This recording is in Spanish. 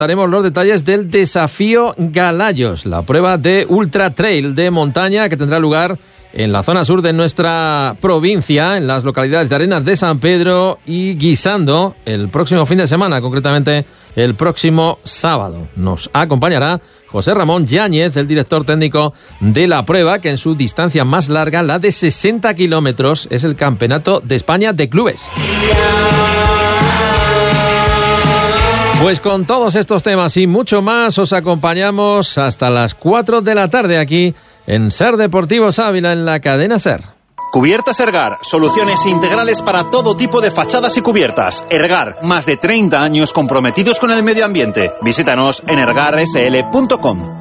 Daremos los detalles del desafío Galayos, la prueba de ultra trail de montaña que tendrá lugar en la zona sur de nuestra provincia, en las localidades de Arenas de San Pedro y Guisando, el próximo fin de semana, concretamente el próximo sábado. Nos acompañará José Ramón Yáñez, el director técnico de la prueba, que en su distancia más larga, la de 60 kilómetros, es el Campeonato de España de Clubes. Pues con todos estos temas y mucho más os acompañamos hasta las 4 de la tarde aquí en Ser Deportivos Ávila, en la cadena Ser. Cubiertas Ergar, soluciones integrales para todo tipo de fachadas y cubiertas. Ergar, más de 30 años comprometidos con el medio ambiente. Visítanos en ergarsl.com.